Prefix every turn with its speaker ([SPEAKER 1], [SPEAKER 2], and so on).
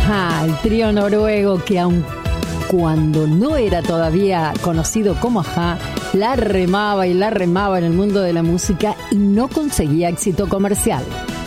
[SPEAKER 1] Ajá, el trío noruego que aun cuando no era todavía conocido como Ajá, la remaba y la remaba en el mundo de la música y no conseguía éxito comercial.